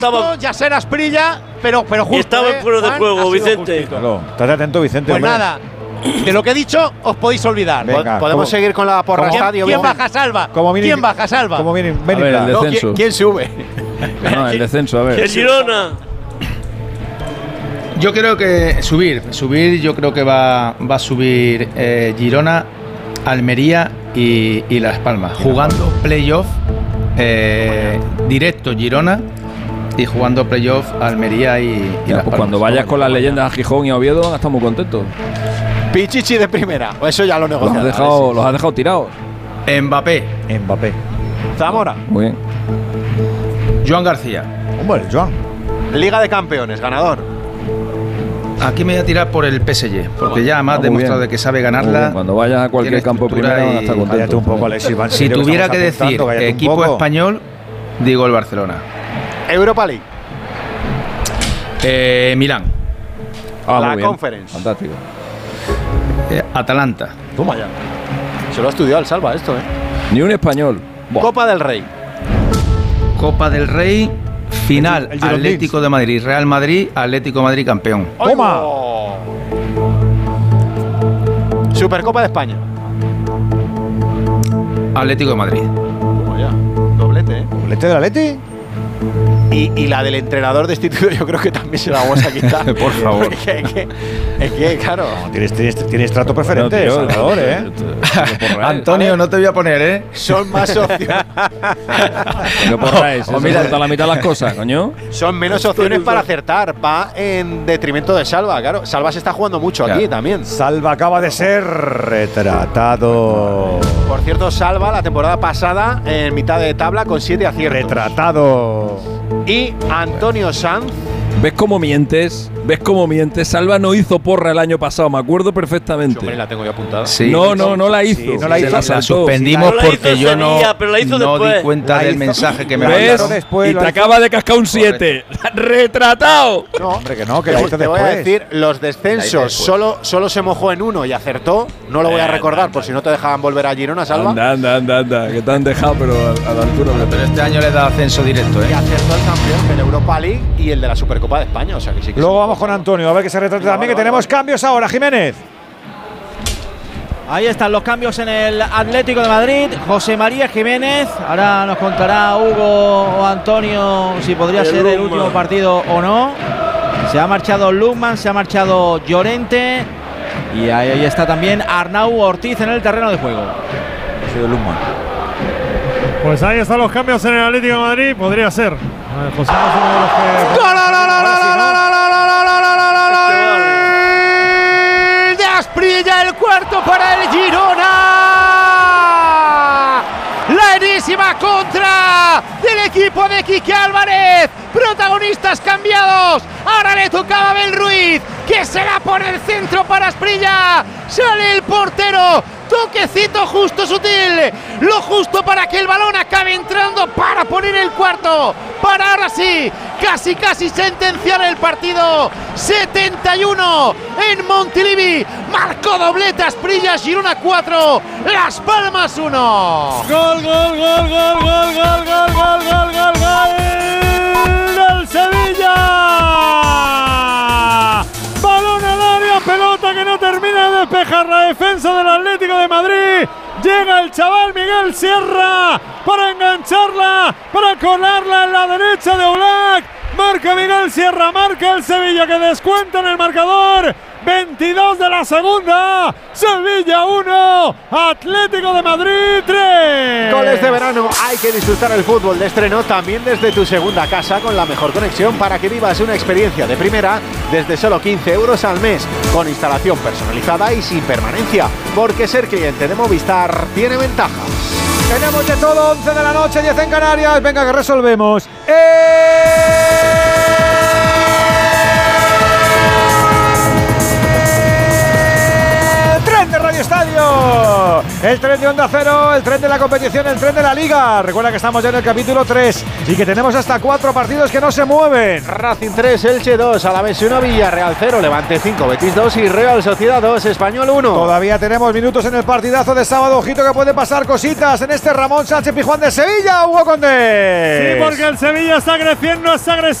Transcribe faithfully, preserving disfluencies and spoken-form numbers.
Estaba Yaser Asprilla, pero, pero justo. Y estaba ¿eh? fuera de Juan, juego, ha sido Vicente. justito. Claro, estate atento, Vicente. Pues hombre. nada, de lo que he dicho os podéis olvidar. Venga, Podemos ¿cómo? seguir con la porra ¿Cómo? estadio. ¿Quién Vicente? baja, Salva? Como viene- ¿Quién baja, Salva? Como viene, ven A ver, el Ibra. No, descenso. ¿quién, quién sube? No, el descenso, a ver. El Girona. Yo creo que subir, subir, yo creo que va, va a subir eh, Girona, Almería y, y Las Palmas, jugando playoff eh, directo Girona y jugando playoff Almería y, y Ya, Las pues Palmas. cuando vayas con las leyendas a Gijón y a Oviedo van a estar muy contentos. Pichichi de primera. Eso ya lo Los has negociado. dejado, los has dejado tirados. Mbappé, Mbappé. Zamora. Muy bien. Joan García. Hombre, Joan. Liga de Campeones, ganador. Aquí me voy a tirar por el P S G, porque ya más Ah, muy demostrado bien. de que sabe Muy bien. ganarla. Cuando vayas a cualquier tiene campo estructura primero van a y- estar contentos. Cállate un poco, Alexis. Van, Si que tuviera estamos que decir apuntando, cállate un equipo poco. español, digo el Barcelona. Europa League. Eh, Milán, Ah, la muy bien. Conference. Fantástico. eh, Atalanta, Toma ya. Se lo ha estudiado el Salva esto, ¿eh? Ni un español. Buah. Copa del Rey. Copa del Rey, final, El- el Girondins. Atlético de Madrid, Real Madrid, Atlético de Madrid campeón. ¡Toma! ¡Oh! Supercopa de España. Atlético de Madrid. Toma ya. Doblete, ¿eh? ¿Doblete del Atleti? Y, y la del entrenador destituido yo creo que también se la vamos a quitar. Por favor. Es que, es que- es que, claro. Tienes, tienes, tienes trato preferente, No, tío, Salvador, ¿eh? Antonio, no te voy a poner, ¿eh? Son más opciones. ¿Qué porráis? O ¿Se mira- corta la mitad las cosas, coño? Son menos opciones para acertar. Va en detrimento de Salva, claro. Salva se está jugando mucho Claro. aquí también. Salva acaba de ser retratado. Por cierto, Salva la temporada pasada en mitad de tabla con siete aciertos. Retratado. Y Antonio Sanz. ¿Ves cómo mientes? ¿Ves cómo mientes? Salva no hizo porra el año pasado, me acuerdo perfectamente. Hombre, la tengo yo apuntada. Sí. No, no, no la hizo. Sí, no la Se hizo. La saltó. suspendimos No la hizo porque yo no, Sevilla, pero la hizo no después. di cuenta La del hizo- mensaje que me ¿Ves? mandaron. Después y lo te hizo. acaba de cascar un siete. ¡Retratado! No, Hombre, que no, que te, la hizo te voy a después. decir, los La hice descensos después. solo, solo se mojó en uno y acertó. No lo voy a recordar por si no te dejaban volver a Girona, Salva. Anda, anda, anda, anda, que te han dejado, pero a, a la altura. Pero este año le da ascenso directo, Y ¿eh? acertó el campeón de la Europa League y el de la Supercopa de España. O sea que sí que Luego sí. vamos con Antonio, a ver que se retrate Venga, también, vale, que tenemos vale. cambios ahora, Jiménez. Ahí están los cambios en el Atlético de Madrid. José María Jiménez. Ahora nos contará Hugo o Antonio si podría El ser el Lukman. último partido o no. Se ha marchado Lukman, se ha marchado Llorente. Y ahí, ahí está también Arnau Ortiz en el terreno de juego. Ha sido Lukman. Pues ahí están los cambios en el Atlético de Madrid. Podría ser. A ver, José es uno de los que. De Asprilla, el cuarto para el Girona. La enésima contra del equipo de Quique Álvarez. Protagonistas cambiados. Ahora le tocaba a Abel Ruiz, que se la pone el centro para Asprilla. Sale el portero. Toquecito justo sutil. Lo justo para que el balón acabe entrando para poner el cuarto. Para ahora sí, casi casi sentenciar el partido. setenta y uno en Montilivi. Marcó doblete Asprilla, Girona cuatro, Las Palmas uno. Gol, gol, gol, gol, gol, gol, gol, gol, gol, gol, gol del Sevilla. Balón al área, pelota que no termina de despejar la defensa del Atlético de Madrid. Llega el chaval Miguel Sierra para engancharla, para colarla en la derecha de Oblak. Marca Miguel Sierra, marca el Sevilla que descuenta en el marcador. veintidós de la segunda. Sevilla uno, Atlético de Madrid tres. Goles de verano, hay que disfrutar el fútbol de estreno también desde tu segunda casa con la mejor conexión para que vivas una experiencia de primera desde solo quince euros al mes, con instalación personalizada y sin permanencia, porque ser cliente de Movistar tiene ventajas. Tenemos de todo, once de la noche, diez en Canarias. Venga, que resolvemos. ¡Eh! Tren de Radio Estadio. el tren de Onda Cero, el tren de la competición, el tren de la Liga. Recuerda que estamos ya en el capítulo tres y que tenemos hasta cuatro partidos que no se mueven. Racing tres, Elche dos, Alavés uno, Villarreal cero, Levante cinco, Betis dos y Real Sociedad dos, Español uno. Todavía tenemos minutos en el partidazo de sábado. Ojito que puede pasar cositas en este Ramón Sánchez Pizjuán de Sevilla, Hugo Condés. Sí, porque el Sevilla está creciendo, está agresivo.